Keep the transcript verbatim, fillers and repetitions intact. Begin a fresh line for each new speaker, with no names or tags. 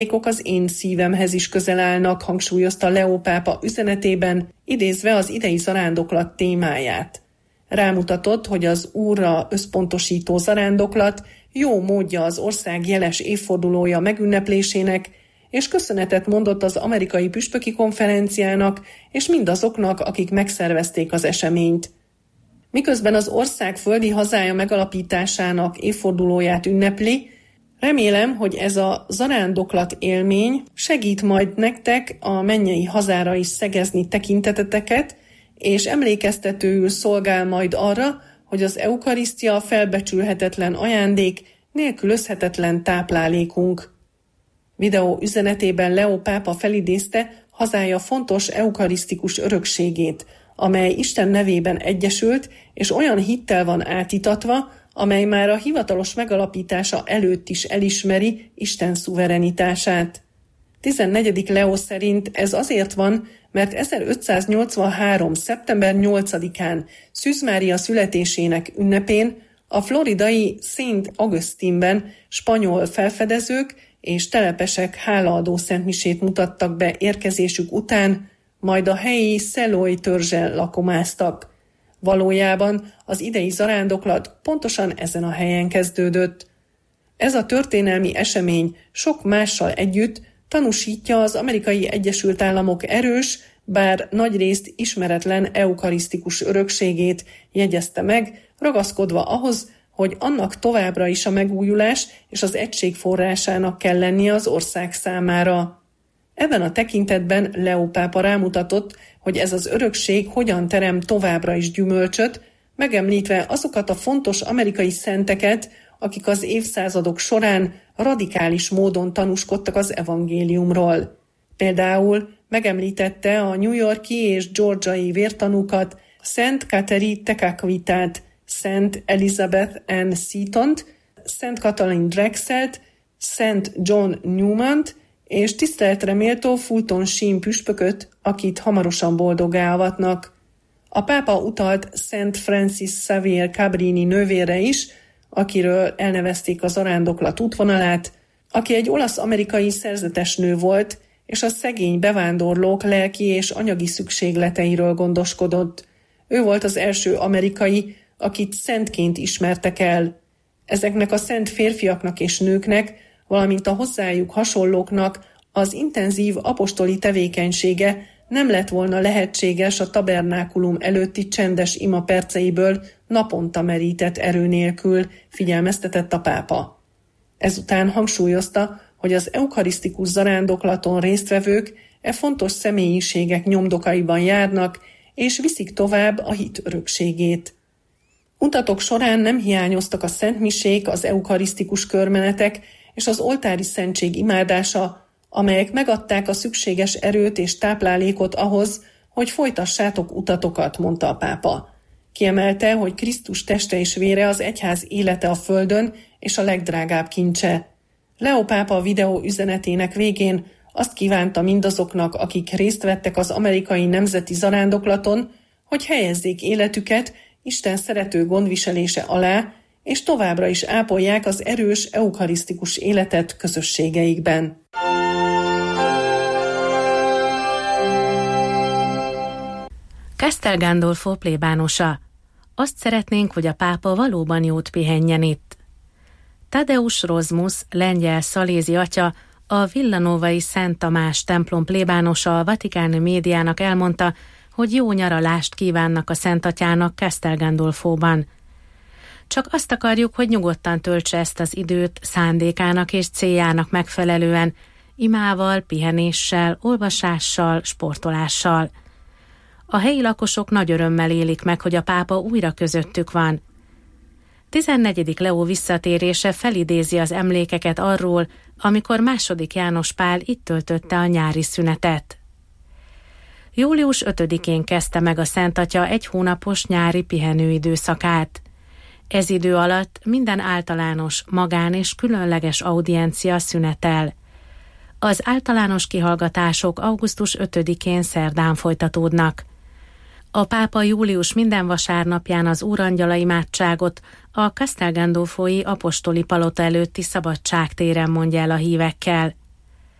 az én szívemhez is közel állnak, hangsúlyozta Leó pápa üzenetében, idézve az idei zarándoklat témáját. Rámutatott, hogy az Úrra összpontosító zarándoklat jó módja az ország jeles évfordulója megünneplésének, és köszönetet mondott az amerikai püspöki konferenciának és mindazoknak, akik megszervezték az eseményt. Miközben az ország földi hazája megalapításának évfordulóját ünnepli, remélem, hogy ez a zarándoklat élmény segít majd nektek a mennyei hazára is szegezni tekinteteteket, és emlékeztetőül szolgál majd arra, hogy az eukarisztia felbecsülhetetlen ajándék, nélkülözhetetlen táplálékunk. Videó üzenetében Leó pápa felidézte hazája fontos eukarisztikus örökségét, amely Isten nevében egyesült, és olyan hittel van átítatva, amely már a hivatalos megalapítása előtt is elismeri Isten szuverenitását. tizennegyedik Leó szerint ez azért van, mert ezerötszáznyolcvanhárom. szeptember nyolcadikán Szűz Mária születésének ünnepén a floridai Saint Augustine-ben spanyol felfedezők és telepesek hálaadó szentmisét mutattak be érkezésük után, majd a helyi Szeloy törzsen lakomáztak. Valójában az idei zarándoklat pontosan ezen a helyen kezdődött. Ez a történelmi esemény sok mással együtt tanúsítja az Amerikai Egyesült Államok erős, bár nagyrészt ismeretlen eukarisztikus örökségét, jegyezte meg, ragaszkodva ahhoz, hogy annak továbbra is a megújulás és az egység forrásának kell lennie az ország számára. Ebben a tekintetben Leó pápa rámutatott, hogy ez az örökség hogyan terem továbbra is gyümölcsöt, megemlítve azokat a fontos amerikai szenteket, akik az évszázadok során radikális módon tanúskodtak az evangéliumról. Például megemlítette a New Yorki és georgiai vértanúkat, Szent Kateri Tekakwitát, Szent Elizabeth Ann Seatont, Szent Katalin Drexelt, Szent John Newmant és tiszteletre méltó Fulton Sheen püspököt, akit hamarosan boldoggá avatnak. A pápa utalt Szent Francis Xavier Cabrini nővére is, akiről elnevezték a zarándoklat útvonalát, aki egy olasz-amerikai szerzetesnő volt, és a szegény bevándorlók lelki és anyagi szükségleteiről gondoskodott. Ő volt az első amerikai, akit szentként ismertek el. Ezeknek a szent férfiaknak és nőknek, valamint a hozzájuk hasonlóknak az intenzív apostoli tevékenysége nem lett volna lehetséges a tabernákulum előtti csendes ima perceiből naponta merített erő nélkül, figyelmeztetett a pápa. Ezután hangsúlyozta, hogy az eukarisztikus zarándoklaton résztvevők e fontos személyiségek nyomdokaiban járnak, és viszik tovább a hit örökségét. Utatok során nem hiányoztak a szentmisék, az eukarisztikus körmenetek és az oltári szentség imádása, amelyek megadták a szükséges erőt és táplálékot ahhoz, hogy folytassátok utatokat, mondta a pápa. Kiemelte, hogy Krisztus teste és vére az egyház élete a földön és a legdrágább kincse. Leó pápa videó üzenetének végén azt kívánta mindazoknak, akik részt vettek az amerikai nemzeti zarándoklaton, hogy helyezzék életüket Isten szerető gondviselése alá, és továbbra is ápolják az erős eukarisztikus életet közösségeikben.
Castel Gandolfo plébánosa. Azt szeretnénk, hogy a pápa valóban jót pihenjen itt. Tadeusz Rozmus, lengyel szalézi atya, a Villanovai Szent Tamás templom plébánosa a Vatikán médiának elmondta, hogy jó nyaralást kívánnak a Szent Atyának Castel Gandolfóban. Csak azt akarjuk, hogy nyugodtan töltse ezt az időt szándékának és céljának megfelelően, imával, pihenéssel, olvasással, sportolással. A helyi lakosok nagy örömmel élik meg, hogy a pápa újra közöttük van. tizennegyedik Leó visszatérése felidézi az emlékeket arról, amikor második János Pál itt töltötte a nyári szünetet. július ötödikén kezdte meg a Szent Atya egy hónapos nyári pihenőidőszakát. Ez idő alatt minden általános, magán és különleges audiencia szünetel. Az általános kihallgatások augusztus ötödikén szerdán folytatódnak. A pápa július minden vasárnapján az Úrangyala imádságot a Castel Gandolfói apostoli palota előtti szabadságtéren mondja el a hívekkel.